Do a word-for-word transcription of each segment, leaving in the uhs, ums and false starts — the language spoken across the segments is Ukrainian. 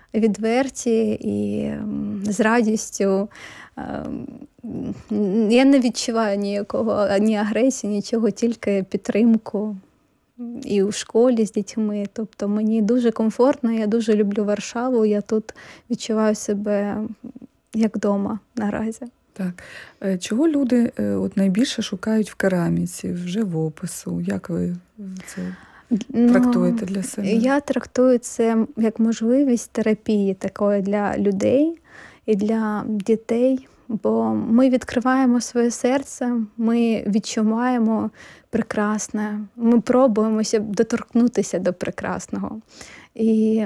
відверті і з радістю. Я не відчуваю ніякого, ні агресії, нічого, тільки підтримку. І у школі з дітьми. Тобто мені дуже комфортно, я дуже люблю Варшаву, я тут відчуваю себе як вдома наразі. Так. Чого люди от найбільше шукають в кераміці, в живопису? Як ви це трактуєте для себе? Я трактую це як можливість терапії такої для людей і для дітей. Бо ми відкриваємо своє серце, ми відчуваємо прекрасне, ми пробуємося доторкнутися до прекрасного. І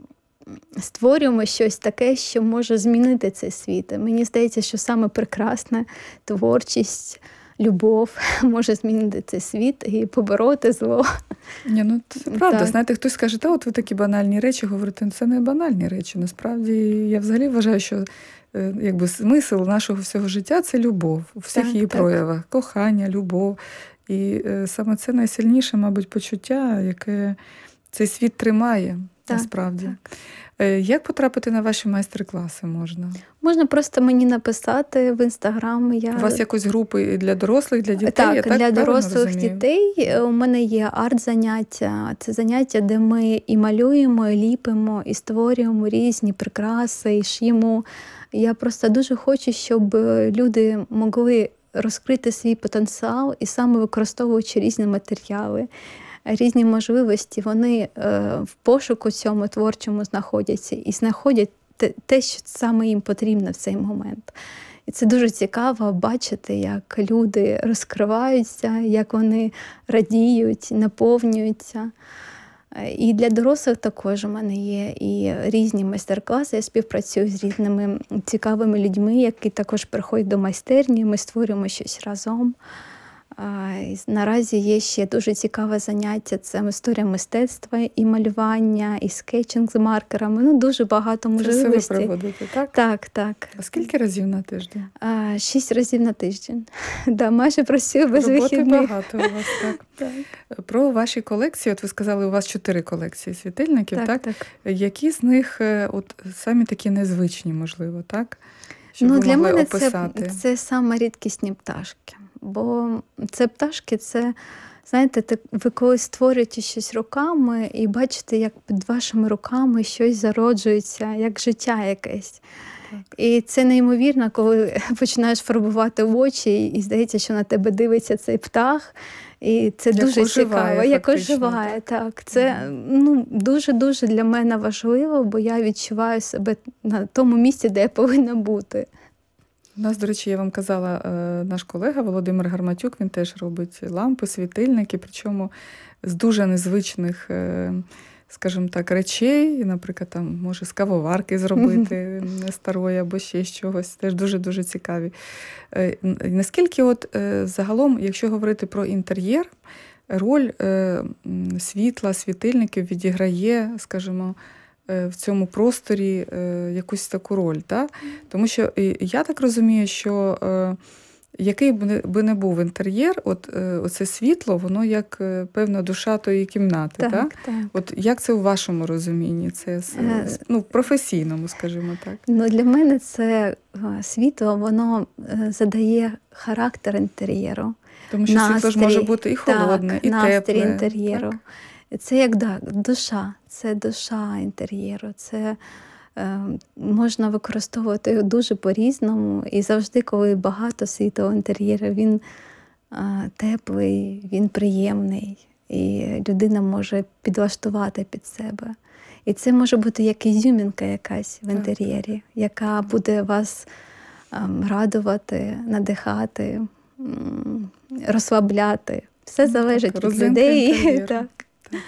створюємо щось таке, що може змінити цей світ. Мені здається, що саме прекрасна творчість, любов може змінити цей світ і побороти зло. Ні, ну це правда. Так. Знаєте, хтось скаже, та от ви такі банальні речі говорите, це не банальні речі. Насправді, я взагалі вважаю, що якби смисл нашого всього життя – це любов у всіх так, її так. проявах. Кохання, любов. І е, саме це найсильніше, мабуть, почуття, яке цей світ тримає, так, насправді. Так. Е, як потрапити на ваші майстер-класи можна? Можна просто мені написати в Інстаграм. Я... У вас якось групи для дорослих, для дітей? Так, я так для дорослих розумію? дітей. У мене є арт-заняття. Це заняття, де ми і малюємо, і ліпимо, і створюємо різні прикраси, і шиємо. Я просто дуже хочу, щоб люди могли розкрити свій потенціал і саме використовуючи різні матеріали, різні можливості, вони е, в пошуку цьому творчому знаходяться і знаходять те, те, що саме їм потрібно в цей момент. І це дуже цікаво бачити, як люди розкриваються, як вони радіють, наповнюються. І для дорослих також у мене є і різні майстер-класи. Я співпрацюю з різними цікавими людьми, які також приходять до майстерні, ми створюємо щось разом. Наразі є ще дуже цікаве заняття, це історія мистецтва і малювання, і скетчинг з маркерами. Ну, дуже багато можливостей. Це все ви проводите, так? Так, так. А скільки разів на тиждень? А, шість разів на тиждень. Да, майже працюю без Роботи вихідних. багато у вас, так. Так. Про ваші колекції, от ви сказали, у вас чотири колекції світильників, так? Так, так. Які з них от самі такі незвичні, можливо, так? Щоб ну, ви для могли мене описати? Це, це саме рідкісні пташки. Бо це пташки, це, знаєте, ви коли створюєте щось руками і бачите, як під вашими руками щось зароджується, як життя якесь. Так. І це неймовірно, коли починаєш фарбувати очі і здається, що на тебе дивиться цей птах. І це як дуже оживає, цікаво, як фактично, оживає. Так. Так. Це ну, дуже-дуже для мене важливо, бо я відчуваю себе на тому місці, де я повинна бути. У нас, до речі, я вам казала, наш колега Володимир Гарматюк, він теж робить лампи, світильники, причому з дуже незвичних, скажімо так, речей, наприклад, там може з кавоварки зробити старої або ще з чогось, теж дуже-дуже цікаві. Наскільки от загалом, якщо говорити про інтер'єр, роль світла, світильників відіграє, скажімо, в цьому просторі якусь таку роль. Так? Тому що я так розумію, що який би не був інтер'єр, от оце світло, воно як певна душа тої кімнати. Так, так? так. От як це у вашому розумінні? Це ну, професійному, скажімо так. Ну, для мене це світло, воно задає характер інтер'єру. Тому що настрій, світло ж може бути і холодне, так, і настрій тепле. інтер'єру. Так? Це як да, душа, це душа інтер'єру, це е, можна використовувати його дуже по-різному. І завжди, коли багато світла в інтер'єрі, він е, теплий, він приємний, і людина може підлаштувати під себе. І це може бути як ізюмінка якась в інтер'єрі, так, яка буде вас е, радувати, надихати, м, розслабляти. Все залежить так, від людей. Так. Так.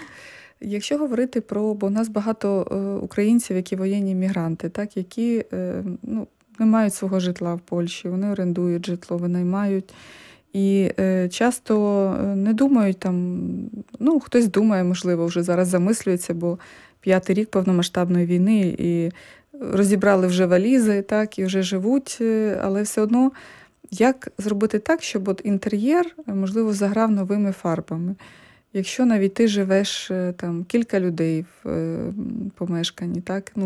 Якщо говорити про, бо у нас багато українців, які воєнні мігранти, так, які ну, не мають свого житла в Польщі, вони орендують житло, винаймають. І е, часто не думають там, ну, хтось думає, можливо, вже зараз замислюється, бо п'ятий рік повномасштабної війни, і розібрали вже валізи, так, і вже живуть, але все одно, як зробити так, щоб от інтер'єр, можливо, заграв новими фарбами? Якщо навіть ти живеш там кілька людей в помешканні, так, ну,